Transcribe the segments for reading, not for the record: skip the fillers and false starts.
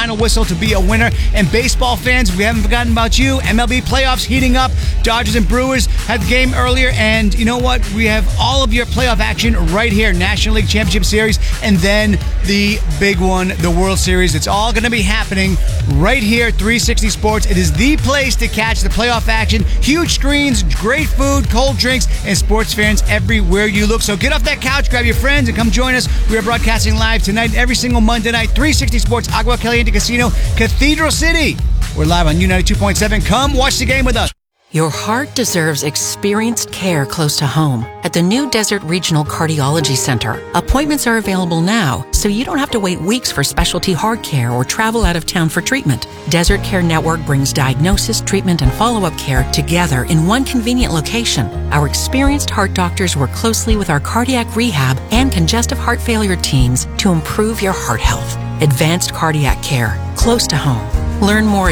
final whistle to be a winner. And baseball fans, we haven't forgotten about you. MLB playoffs heating up. Dodgers and Brewers had the game earlier. And you know what? We have all of your playoff action right here. National League Championship Series. And then the big one, the World Series. It's all going to be happening right here, 360 Sports. It is the place to catch the playoff action. Huge screens, great food, cold drinks, and sports fans everywhere you look. So get off that couch, grab your friends, and come join us. We are broadcasting live tonight, every single Monday night, 360 Sports, Agua Caliente Casino, Cathedral City. We're live on U92.7. Come watch the game with us. Your heart deserves experienced care close to home. At the new Desert Regional Cardiology Center, appointments are available now, so you don't have to wait weeks for specialty heart care or travel out of town for treatment. Desert Care Network brings diagnosis, treatment, and follow-up care together in one convenient location. Our experienced heart doctors work closely with our cardiac rehab and congestive heart failure teams to improve your heart health. Advanced cardiac care, close to home. Learn more at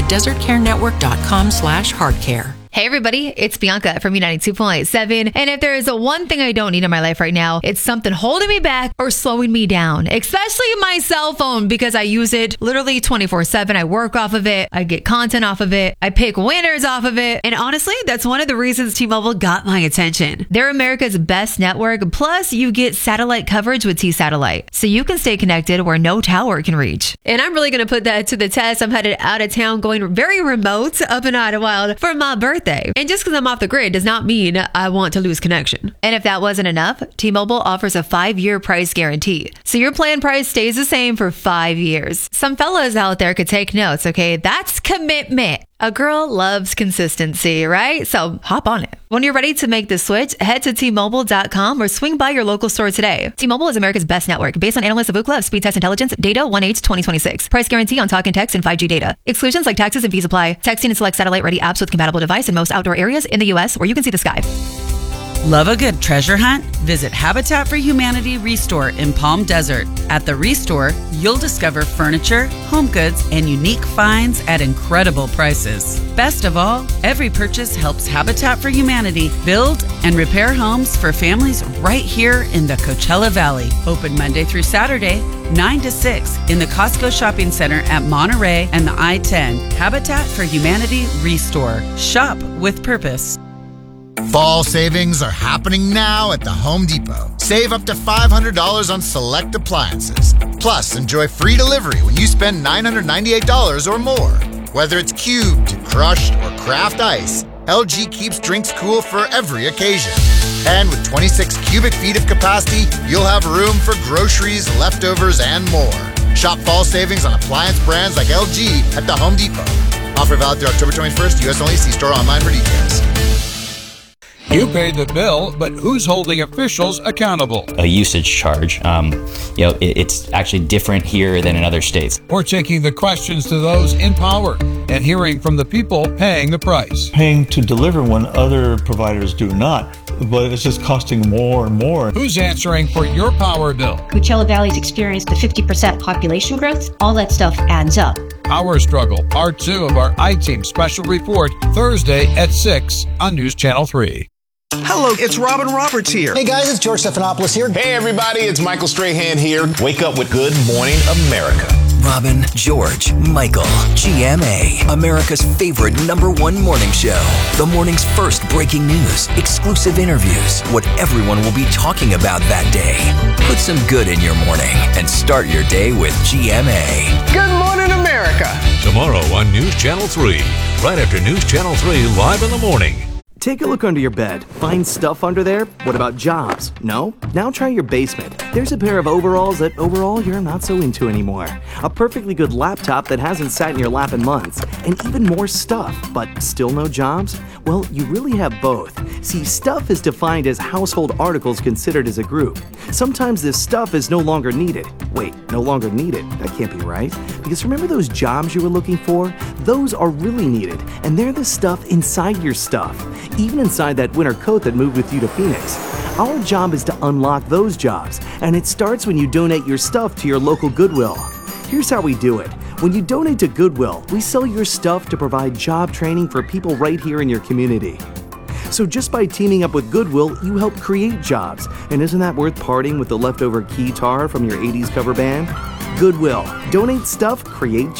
desertcarenetwork.com/heartcare. Hey everybody, it's Bianca from U92.7. And if there is one thing I don't need in my life right now, it's something holding me back or slowing me down, especially my cell phone, because I use it literally 24/7. I work off of it. I get content off of it. I pick winners off of it. And honestly, that's one of the reasons T-Mobile got my attention. They're America's best network. Plus, you get satellite coverage with T-Satellite, so you can stay connected where no tower can reach. And I'm really going to put that to the test. I'm headed out of town, going very remote up in Idlewild for my birthday. And just because I'm off the grid does not mean I want to lose connection. And if that wasn't enough, T-Mobile offers a 5-year price guarantee. So your plan price stays the same for 5 years. Some fellas out there could take notes, okay? That's commitment. A girl loves consistency, right? So hop on it. When you're ready to make the switch, head to T-Mobile.com or swing by your local store today. T-Mobile is America's best network based on analysts of Ookla of Speed Test Intelligence data 1H 2026. Price guarantee on talk and text and 5G data. Exclusions like taxes and fees apply. Texting and select satellite-ready apps with compatible device in most outdoor areas in the U.S. where you can see the sky. Love a good treasure hunt? Visit Habitat for Humanity Restore in Palm Desert. At the Restore, you'll discover furniture, home goods, and unique finds at incredible prices. Best of all, every purchase helps Habitat for Humanity build and repair homes for families right here in the Coachella Valley. Open Monday through Saturday, 9 to 6 in the Costco Shopping Center at Monterey and the I-10. Habitat for Humanity Restore. Shop with purpose. Fall savings are happening now at the Home Depot. Save up to $500 on select appliances. Plus, enjoy free delivery when you spend $998 or more. Whether it's cubed, crushed, or craft ice, LG keeps drinks cool for every occasion. And with 26 cubic feet of capacity, you'll have room for groceries, leftovers, and more. Shop fall savings on appliance brands like LG at the Home Depot. Offer valid through October 21st. U.S. only. See store online for details. You paid the bill, but who's holding officials accountable? A usage charge. It's actually different here than in other states. We're taking the questions to those in power and hearing from the people paying the price. Paying to deliver when other providers do not, but it's just costing more and more. Who's answering for your power bill? Coachella Valley's experienced the 50% population growth. All that stuff adds up. Power Struggle, Part 2 of our I-Team special report, Thursday at 6 on News Channel 3. Hello, it's Robin Roberts here. Hey guys, it's George Stephanopoulos here. Hey everybody, it's Michael Strahan here. Wake up with Good Morning America. Robin, George, Michael, GMA, America's favorite #1 morning show. The morning's first breaking news, exclusive interviews, what everyone will be talking about that day. Put some good in your morning and start your day with GMA. Good Morning America. Tomorrow on News Channel 3, right after News Channel 3 Live in the Morning. Take a look under your bed. Find stuff under there? What about jobs? No? Now try your basement. There's a pair of overalls that overall you're not so into anymore. A perfectly good laptop that hasn't sat in your lap in months. And even more stuff, but still no jobs? Well, you really have both. See, stuff is defined as household articles considered as a group. Sometimes this stuff is no longer needed. Wait, no longer needed? That can't be right. Because remember those jobs you were looking for? Those are really needed, and they're the stuff inside your stuff. Even inside that winter coat that moved with you to Phoenix. Our job is to unlock those jobs, and it starts when you donate your stuff to your local Goodwill. Here's how we do it. When you donate to Goodwill, we sell your stuff to provide job training for people right here in your community. So just by teaming up with Goodwill, you help create jobs. And isn't that worth parting with the leftover keytar from your 80s cover band? Goodwill. Donate stuff, create